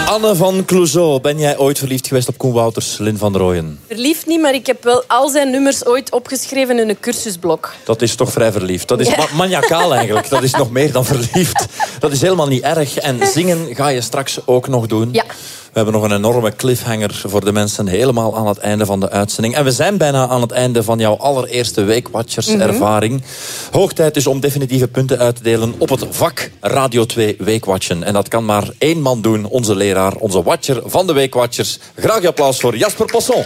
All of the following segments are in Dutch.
Anne van Clouseau, ben jij ooit verliefd geweest op Koen Wouters, Lynn van Rooyen? Verliefd niet, maar ik heb wel al zijn nummers ooit opgeschreven in een cursusblok. Dat is toch vrij verliefd. Dat is maniacaal eigenlijk. Dat is nog meer dan verliefd. Dat is helemaal niet erg. En zingen ga je straks ook nog doen. Ja. We hebben nog een enorme cliffhanger voor de mensen helemaal aan het einde van de uitzending. En we zijn bijna aan het einde van jouw allereerste Weekwatchers-ervaring. Hoog tijd dus om definitieve punten uit te delen op het vak Radio 2 Weekwatchen. En dat kan maar één man doen, onze leraar, onze watcher van de Weekwatchers. Graag je applaus voor Jasper Posson.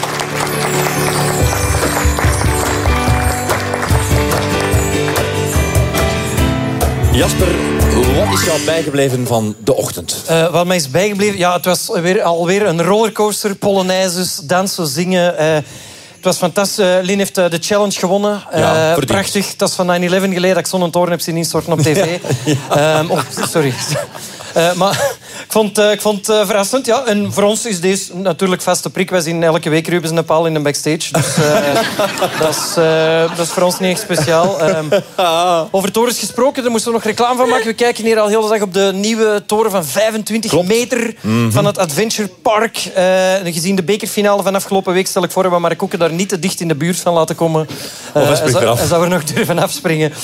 Jasper, wat is jou bijgebleven van de ochtend? Wat mij is bijgebleven? Ja, het was alweer een rollercoaster. Polonaises, dansen, zingen. Het was fantastisch. Lynn heeft de challenge gewonnen. Ja, prachtig. Het was van 9/11 geleden dat ik zo'n toren heb zien instorten op tv. Ja. Sorry. Maar ik vond het verrassend. Ja. En voor ons is deze natuurlijk vaste prik. Wij zien elke week Rubens en Paul in de backstage. Dus dat is voor ons niet echt speciaal. Over torens gesproken, daar moesten we nog reclame van maken. We kijken hier al heel de dag op de nieuwe toren van 25 meter van het Adventure Park. Gezien de bekerfinale van afgelopen week stel ik voor dat we Mark Koeken daar niet te dicht in de buurt van laten komen. Hij zou er nog durven afspringen.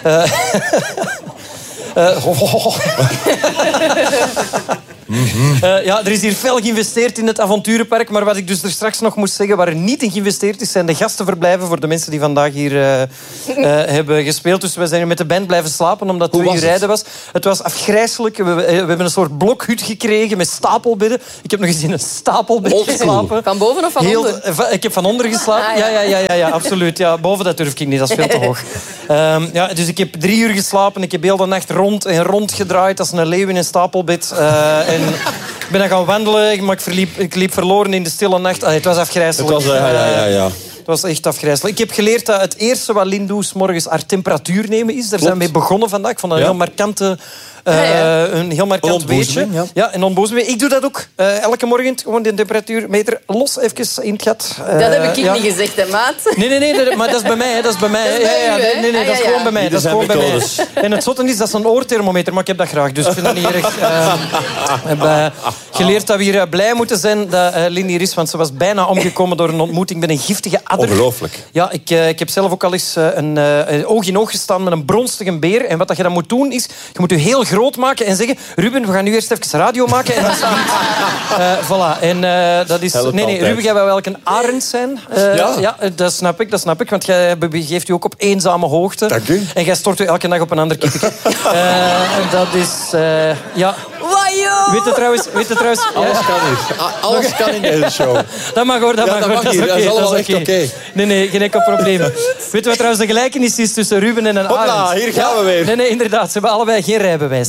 Er is hier fel geïnvesteerd in het avonturenpark. Maar wat ik dus er straks nog moest zeggen, waar er niet in geïnvesteerd is, zijn de gastenverblijven voor de mensen die vandaag hier hebben gespeeld. Dus we zijn hier met de band blijven slapen, omdat het 2 uur rijden was. Het was afgrijselijk. We hebben een soort blokhut gekregen met stapelbedden. Ik heb nog eens in een stapelbed geslapen. Van boven of van onder? Ik heb van onder geslapen. Ja, absoluut. Ja, boven dat durf ik niet, dat is veel te hoog. Dus ik heb 3 uur geslapen. Ik heb heel de nacht rond en rond gedraaid als een leeuw in een stapelbed. En ik ben dan gaan wandelen, maar ik liep verloren in de stille nacht. Het was afgrijselijk. Het was echt afgrijselijk. Ik heb geleerd dat het eerste wat Lynn doet 's morgens haar temperatuur nemen is. Daar zijn we mee begonnen vandaag. Ik vond dat een heel markante... een heel markant weetje. Ja, en ontbozeming. Ik doe dat ook. Elke morgen gewoon de temperatuurmeter los even in het gat. Dat heb ik niet gezegd, hè, maat? Nee, maar dat is bij mij. Dat is bij mij. Nee, dat is gewoon bij mij. Dat is gewoon bij mij. En het zotte is, dat is een oorthermometer, maar ik heb dat graag. Dus ik vind dat niet erg. Ik heb geleerd dat we hier blij moeten zijn dat Lynn hier is, want ze was bijna omgekomen door een ontmoeting met een giftige adder. Ongelooflijk. Ja, ik heb zelf ook al eens een oog in oog gestaan met een bronstige beer. En wat je dan moet doen is, je moet je heel groot maken en zeggen, Ruben, we gaan nu eerst even radio maken. En voilà. En dat is... Nee, Ruben, jij wil wel een arend zijn. Ja, dat snap ik. Want jij begeeft je ook op eenzame hoogte. Dank u. En jij stort je elke dag op een ander kippetje. Dat is... ja... Weet je trouwens... Alles kan niet. Alles kan in deze show. Dat mag hoor, dat mag hier. Dat is allemaal echt oké. Nee, geen enkel probleem. Weet je wat trouwens de gelijkenis is tussen Ruben en een arend? Hopla, hier gaan we weer. Nee, inderdaad. Ze hebben allebei geen rijbewijs.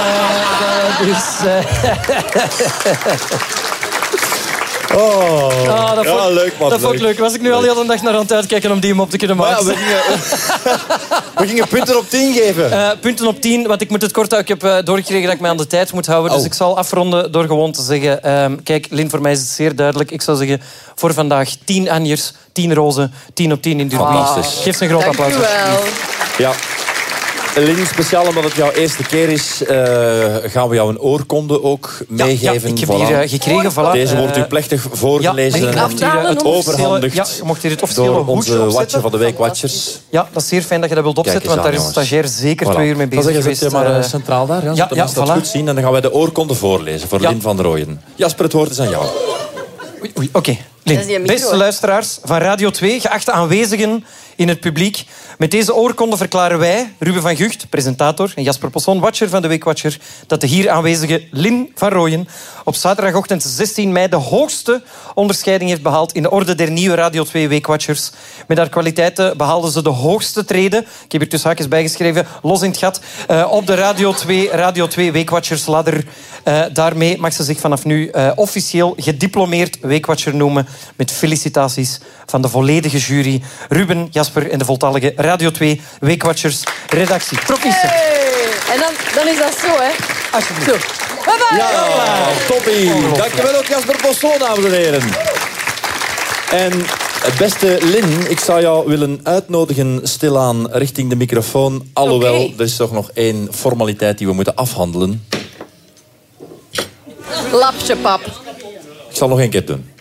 Leuk man. Dat vond ik leuk. Was ik nu al de hele dag naar aan het uitkijken om die hem op te kunnen maken. We gingen punten op 10 geven. Punten op 10, want ik moet het kort houden. Ik heb doorgekregen dat ik mij aan de tijd moet houden. Dus ik zal afronden door gewoon te zeggen... kijk, Lynn, voor mij is het zeer duidelijk. Ik zou zeggen, voor vandaag 10 anjers, 10 rozen, 10 op 10 in Durban. Geef ze een groot applaus. Dank u wel. Ja. Lynn, speciaal omdat het jouw eerste keer is, gaan we jou een oorkonde ook meegeven. Ja, ik heb hier gekregen. Voilà. Deze wordt u plechtig voorgelezen en overhandigd je mocht hier het officiële door hoedje onze opzetten. watcher van de Weekwatchers. Ja, dat is zeer fijn dat je dat wilt opzetten, want daar is een stagiair zeker 2 uur mee bezig geweest. Zet je maar centraal daar, zodat de mensen dat goed zien. En dan gaan wij de oorkonde voorlezen voor Lynn van Rooyen. Jasper, het woord is aan jou. Oké. Lynn, beste luisteraars van Radio 2, geachte aanwezigen in het publiek. Met deze oorkonde verklaren wij, Ruben van Gucht, presentator, en Jasper Posson, watcher van de Weekwatcher, dat de hier aanwezige Lynn van Rooyen op zaterdagochtend 16 mei de hoogste onderscheiding heeft behaald in de orde der nieuwe Radio 2 Weekwatchers. Met haar kwaliteiten behaalde ze de hoogste trede, ik heb hier tussen haakjes bijgeschreven, los in het gat, op de Radio 2 Weekwatchersladder. Daarmee mag ze zich vanaf nu officieel gediplomeerd Weekwatcher noemen, met felicitaties van de volledige jury, Ruben, Jasper en de voltallige Radio 2 Weekwatchers redactie. Proficiat. Hey. En dan is dat zo, hè? Alsjeblieft. Zo. Bye-bye. Ja, toppie. Dankjewel ook, Jasper Posson, dames en heren. En beste Lynn, ik zou jou willen uitnodigen stilaan richting de microfoon. Alhoewel, er is toch nog één formaliteit die we moeten afhandelen. Lapje pap. Ik zal nog één keer doen.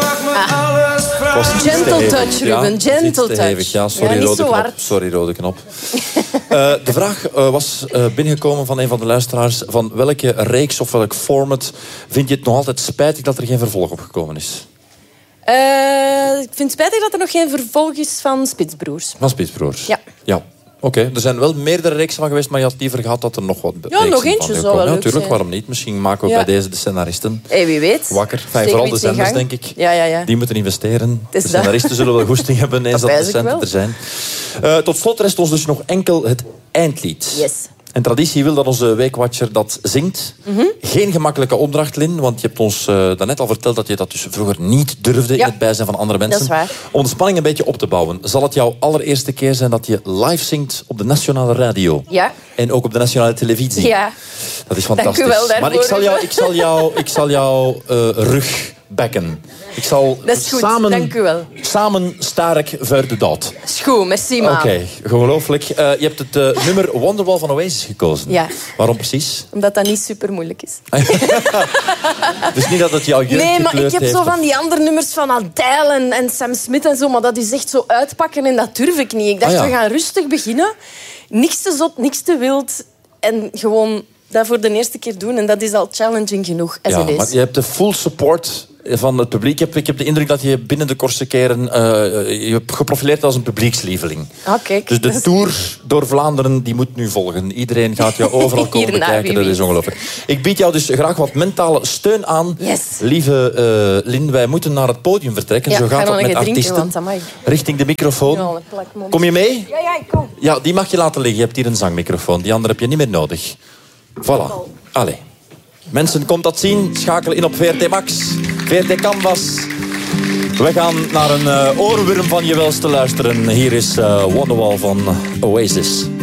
Gentle touch, Ruben. Gentle touch. Ja, sorry, niet rode zo knop. hard. Sorry, rode knop. De vraag was binnengekomen van een van de luisteraars. Van welke reeks of welk format vind je het nog altijd spijtig dat er geen vervolg op gekomen is? Ik vind het spijtig dat er nog geen vervolg is van Spitsbroers. Van Spitsbroers? Ja. Oké, er zijn wel meerdere reeksen van geweest, maar je had liever gehad dat er nog wat Ja, nog eentje zou wel leuk natuurlijk, zijn. waarom niet? Misschien maken we bij deze de scenaristen Wie weet. wakker. Steek Vooral iets de in zenders, gang. denk ik. Ja. Die moeten investeren. is De dat. scenaristen zullen wel goesting hebben eens dat de wijs ik centen wel. er zijn. Tot slot rest ons dus nog enkel het eindlied. Yes. En traditie wil dat onze weekwatcher dat zingt. Geen gemakkelijke opdracht, Lin, want je hebt ons daarnet al verteld dat je dat dus vroeger niet durfde in het bijzijn van andere mensen. Dat is waar. Om de spanning een beetje op te bouwen, zal het jouw allereerste keer zijn dat je live zingt op de nationale radio? Ja. En ook op de nationale televisie? Ja. Dat is fantastisch. Dank u wel daarvoor, maar ik zal jou rug backen. Ik zal Dat is goed, dank u wel. samen sterk voor de dood. Is goed, merci man. Oké, ongelooflijk. Je hebt het nummer Wonderwall van Oasis gekozen. Ja. Waarom precies? Omdat dat niet super moeilijk is. Dus niet dat het jouw jeugd Nee, maar gekleurd ik heb heeft, zo of- van die andere nummers van Adele en Sam Smith en zo, maar dat is echt zo uitpakken en dat durf ik niet. Ik dacht, Ah, ja. we gaan rustig beginnen. Niks te zot, niks te wild. En gewoon dat voor de eerste keer doen. En dat is al challenging genoeg, as Ja, it is. maar je hebt de full support van het publiek. Ik heb de indruk dat je binnen de kortste keren je hebt geprofileerd als een publiekslieveling. Ah, kijk. Dus de tour door Vlaanderen die moet nu volgen. Iedereen gaat jou overal komen Hierna, bekijken. wie Dat is weet. ongelooflijk. Ik bied jou dus graag wat mentale steun aan. Yes. Lieve Lin, wij moeten naar het podium vertrekken. Ja, Zo ga gaat nog dat een met keer drinken, artiesten. want amai. Richting de microfoon. Ja, een plakmond. Kom je mee? Ja, ik kom. Ja, die mag je laten liggen. Je hebt hier een zangmicrofoon. Die andere heb je niet meer nodig. Voilà. Allee. Mensen, komt dat zien? Schakel in op VRT Max. VRT Canvas. We gaan naar een oorworm van je welste luisteren. Hier is Wonderwall van Oasis.